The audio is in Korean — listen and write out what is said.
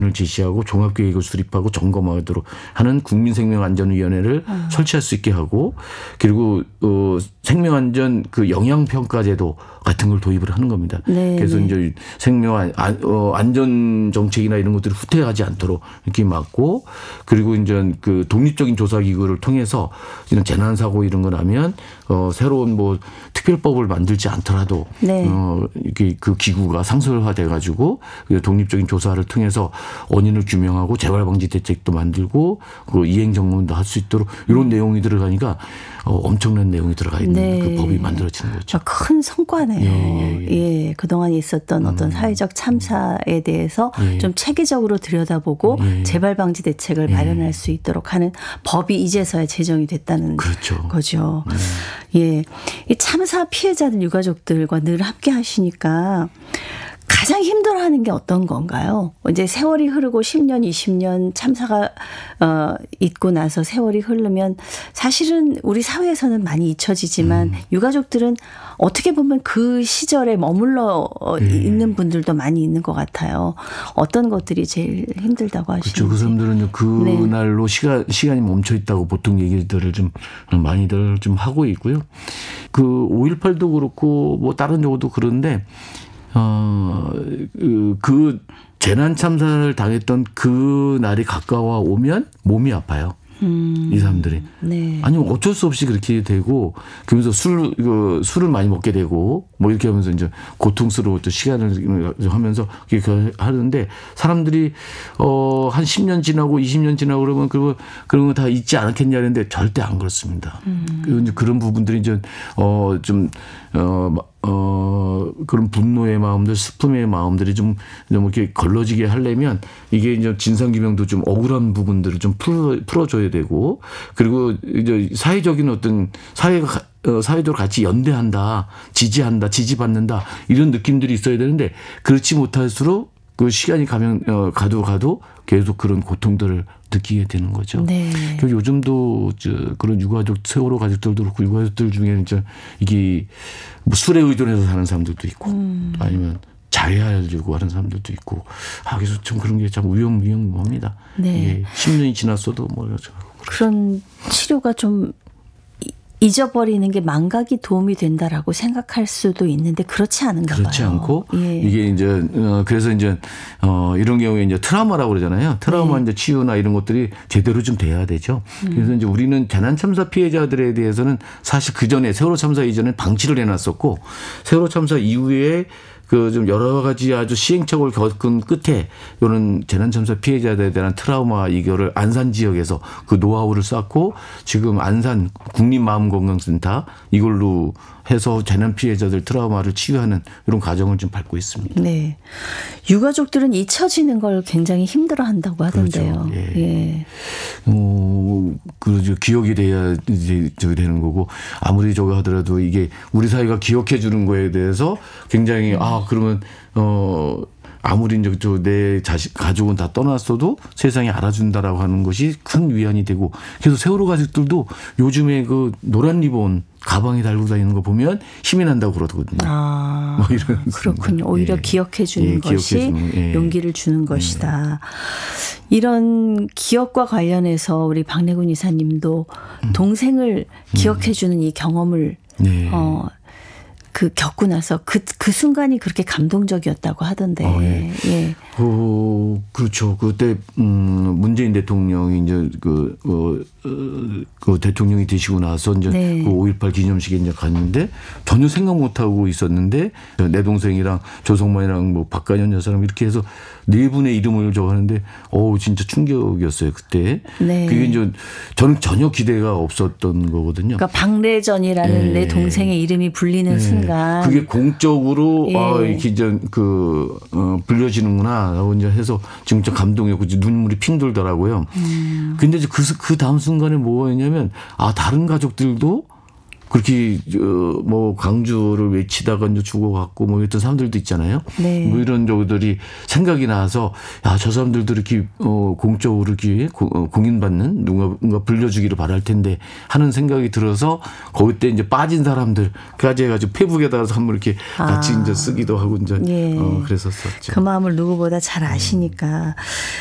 을 제시하고 종합계획을 수립하고 점검하도록 하는 국민생명안전위원회를 설치할 수 있게 하고 그리고 생명안전 그 영향평가제도 같은 걸 도입을 하는 겁니다. 네, 그래서 네. 이제 안전 정책이나 이런 것들이 후퇴하지 않도록 이렇게 막고 그리고 이제 그 독립적인 조사기구를 통해서 이런 재난사고 이런 거 나면 새로운 뭐 특별법을 만들지 않더라도 네. 이렇게 그 기구가 상설화돼 가지고 독립적인 조사를 통해서 원인을 규명하고 재발 방지 대책도 만들고 그 이행 점검도 할 수 있도록 이런 내용이 들어가니까 엄청난 내용이 들어가 있는 네. 그 법이 만들어지는 거죠. 큰 성과네요. 예. 그동안 있었던 어떤 사회적 참사에 대해서 좀 체계적으로 들여다보고 재발 방지 대책을 마련할 수 있도록 하는 법이 이제서야 제정이 됐다는 그렇죠. 거죠. 예. 이 참사 피해자들 유가족들과 늘 함께 하시니까 가장 힘들어하는 게 어떤 건가요? 이제 세월이 흐르고 10년, 20년 참사가 있고 나서 세월이 흐르면 사실은 우리 사회에서는 많이 잊혀지지만 유가족들은 어떻게 보면 그 시절에 머물러 있는 분들도 많이 있는 것 같아요. 어떤 것들이 제일 힘들다고 하시는지. 그렇죠. 그 사람들은 그날로 시간이 멈춰 있다고 보통 얘기들을 좀 많이들 좀 하고 있고요. 그 5.18도 그렇고 뭐 다른 경우도 그런데 그 재난 참사를 당했던 그 날이 가까워 오면 몸이 아파요. 이 사람들이. 네. 아니면 어쩔 수 없이 그렇게 되고 그러면서 술을 많이 먹게 되고 뭐 이렇게 하면서 이제 고통스러워 또 시간을 하면서 그렇게 하는데 사람들이 한 10년 지나고 20년 지나고 그러면 그런 거 다 잊지 않았겠냐는데 절대 안 그렇습니다. 이제 그런 부분들이 이제 그런 분노의 마음들, 슬픔의 마음들이 좀 이렇게 걸러지게 하려면 이게 이제 진상규명도 좀 억울한 부분들을 좀 풀어줘야 되고 그리고 이제 사회적인 어떤 사회적으로 같이 연대한다, 지지한다, 지지받는다 이런 느낌들이 있어야 되는데 그렇지 못할수록 그 시간이 가도 계속 그런 고통들을 느끼게 되는 거죠. 네. 그래서 요즘도 그런 유가족 세월호 가족들도 그렇고 유가족들 중에는 이게 뭐 술에 의존해서 사는 사람들도 있고 아니면 자해하려고 하는 사람들도 있고 그래서 좀 그런 게 참 위험합니다. 네. 이게 10년이 지났어도 뭐 그런 치료가 좀 잊어버리는 게 망각이 도움이 된다라고 생각할 수도 있는데 그렇지 않은가 봐요. 그렇지 않고 이게 이제 그래서 이제 이런 경우에 이제 트라우마라고 그러잖아요. 트라우마 이제 치유나 이런 것들이 제대로 좀 돼야 되죠. 그래서 이제 우리는 재난 참사 피해자들에 대해서는 사실 그 전에 세월호 참사 이전에 방치를 해놨었고 세월호 참사 이후에 그 좀 여러 가지 아주 시행착오를 겪은 끝에 이런 재난참사 피해자들에 대한 트라우마 이거를 안산 지역에서 그 노하우를 쌓고 지금 안산 국립마음건강센터 이걸로 해서 재난 피해자들 트라우마를 치유하는 이런 과정을 좀 밟고 있습니다. 네, 유가족들은 잊혀지는 걸 굉장히 힘들어한다고 하던데요. 그렇죠. 예. 그 기억이 돼야 이제 저기 되는 거고 아무리 저거 하더라도 이게 우리 사회가 기억해 주는 거에 대해서 굉장히 그러면 아무리 내 가족은 다 떠났어도 세상에 알아준다라고 하는 것이 큰 위안이 되고 그래서 세월호 가족들도 요즘에 그 노란 리본 가방에 달고 다니는 거 보면 힘이 난다고 그러거든요. 뭐 이런 그렇군요. 오히려 기억해 주는 것이 용기를 주는 것이다. 이런 기억과 관련해서 우리 박래군 이사님도 동생을 기억해 주는 이 경험을 겪고 나서 그 순간이 그렇게 감동적이었다고 하던데. 예. 그렇죠. 그때 문재인 대통령이 이제 그 대통령이 되시고 나서 이제 그 5.18 기념식에 이제 갔는데 전혀 생각 못 하고 있었는데 내 동생이랑 조성만이랑 뭐 박간현 여사랑 이렇게 해서 네 분의 이름을 적었는데 진짜 충격이었어요 그때. 네. 그게 이제 저는 전혀 기대가 없었던 거거든요. 그러니까 박래전이라는 내 동생의 이름이 불리는 순간. 그게 공적으로 이렇게 불려지는구나. 라고 이제 해서 지금 좀 감동이었고 눈물이 핑 돌더라고요. 근데 이제 그 다음 순간에 뭐였냐면 다른 가족들도 그렇게 뭐 강주를 외치다가 이제 죽어갔고 뭐 이랬던 사람들도 있잖아요. 네. 뭐 이런 저들이 생각이 나서 야, 저 사람들도 이렇게 공적으로 이렇게 공인받는 누가 불려주기를 바랄 텐데 하는 생각이 들어서 거기 때 이제 빠진 사람들까지 해가지고 페북에다가 한번 이렇게 같이 이제 쓰기도 하고 이제 예. 그랬었었죠. 그 마음을 누구보다 잘 아시니까.